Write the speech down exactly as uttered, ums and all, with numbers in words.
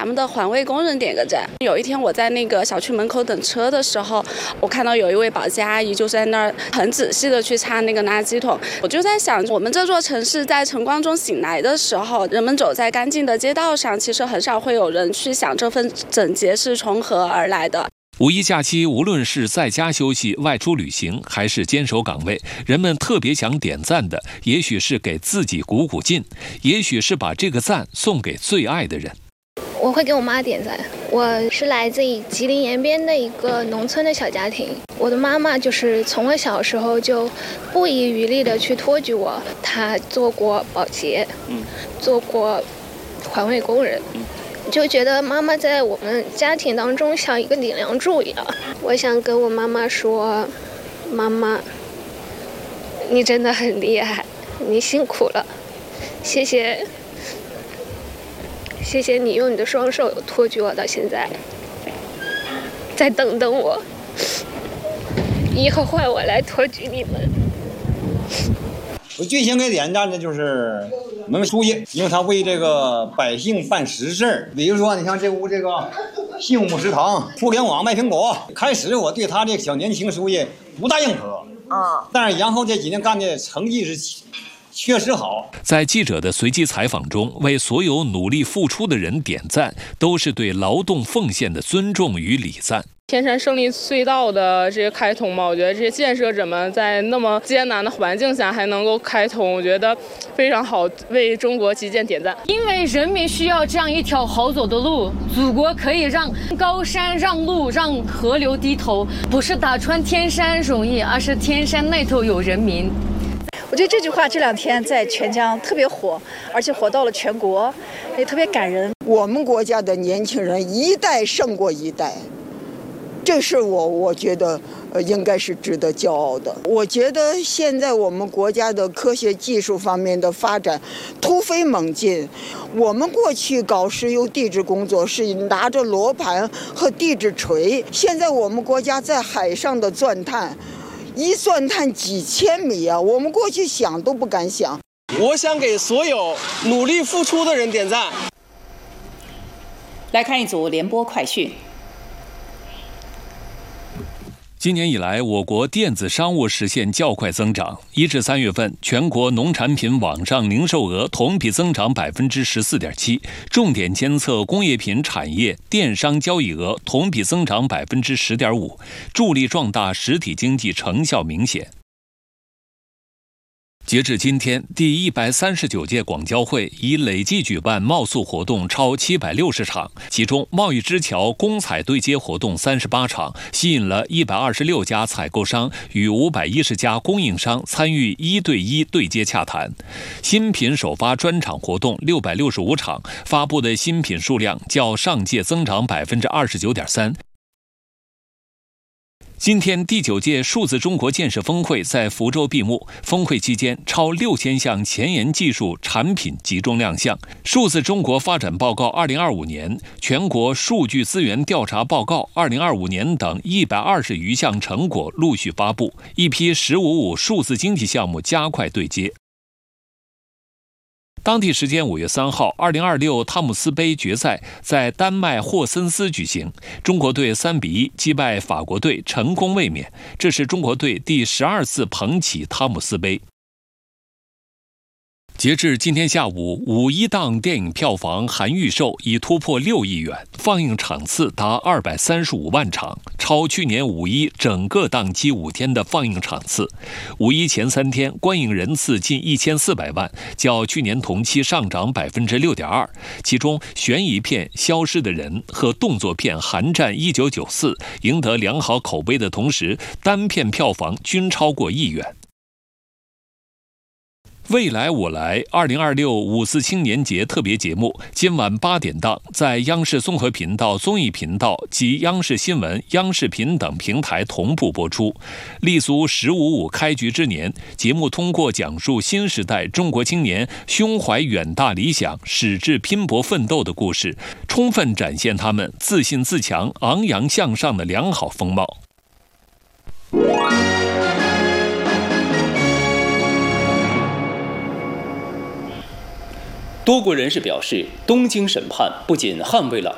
们的环卫工人点个赞。有一天我在那个小区门口等车的时候，我看到有一位保洁阿姨就在那儿很仔细的去擦那个垃圾桶。我就在想，我们这座城市在晨光中醒来的时候，人们走在干净的街道上，其实很少会有人去想这份整洁是从何而来的。 五一假期，无论是在家休息、外出旅行，还是坚守岗位，人们特别想点赞的，也许是给自己鼓鼓劲，也许是把这个赞送给最爱的人。 我会给我妈点赞。我是来自于吉林延边的一个农村的小家庭，我的妈妈就是从我小时候就不遗余力的去托举我。她做过保洁，嗯，做过环卫工人，嗯。就觉得妈妈在我们家庭当中像一个顶梁柱一样。我想跟我妈妈说，妈妈，你真的很厉害，你辛苦了，谢谢，谢谢你用你的双手托举我到现在，再等等我，以后换我来托举你们。 我最先给点赞的就是我们书记，因为他为这个百姓办实事。比如说，你像这屋这个幸福食堂、互联网卖苹果，开始我对他这个小年轻书记不大认可，嗯，但是然后这几年干的成绩是确实好。 在记者的随机采访中，为所有努力付出的人点赞，都是对劳动奉献的尊重与礼赞。 天山胜利隧道的这些开通嘛，我觉得这些建设者们在那么艰难的环境下还能够开通，我觉得非常好，为中国基建点赞。 因为人民需要这样一条好走的路，祖国可以让高山让路，让河流低头，不是打穿天山容易，而是天山那头有人民。 我觉得这句话这两天在全疆特别火，而且火到了全国，也特别感人。 我们国家的年轻人一代胜过一代，这是我我觉得呃应该是值得骄傲的。我觉得现在我们国家的科学技术方面的发展突飞猛进。我们过去搞石油地质工作是拿着罗盘和地质锤，现在我们国家在海上的钻探，一钻探几千米啊！我们过去想都不敢想。 我想给所有努力付出的人点赞。 来看一组联播快讯。 今年以来，我国电子商务实现较快增长。一至三月份，全国农产品网上零售额同比增长百分之十四点七，重点监测工业品产业电商交易额同比增长百分之十点五，助力壮大实体经济成效明显。截至今天，第一百三十九届广交会已累计举办贸促活动超七百六十场，其中贸易之桥公采对接活动三十八场，吸引了一百二十六家采购商与五百一十家供应商参与一对一对接洽谈。新品首发专场活动六百六十五场，发布的新品数量较上届增长百分之二十九点三。今天，第九届数字中国建设峰会在福州闭幕。峰会期间，超六千项前沿技术产品集中亮相。数字中国发展报告二零二五年、全国数据资源调查报告二零二五年等一百二十余项成果陆续发布，一批“十五五”数字经济项目加快对接。当地时间五月三号，二零二六汤姆斯杯决赛在丹麦霍森斯举行，中国队三比一击败法国队，成功卫冕。这是中国队第十二次捧起汤姆斯杯。截至今天下午，五一档电影票房含预售已突破六亿元，放映场次达二百三十五万场，超去年五一整个档期五天的放映场次。五一前三天观影人次近一千四百万，较去年同期上涨百分之六点二。其中，悬疑片《消失的人》和动作片《寒战一九九四》赢得良好口碑的同时，单片票房均超过亿元。未来我来二零二六五四青年节特别节目，今晚八点档在央视综合频道、综艺频道及央视新闻、央视频等平台同步播出。立足“十五五”开局之年，节目通过讲述新时代中国青年胸怀远大理想、矢志拼搏奋斗的故事，充分展现他们自信自强、昂扬向上的良好风貌。 多国人士表示，东京审判不仅捍卫了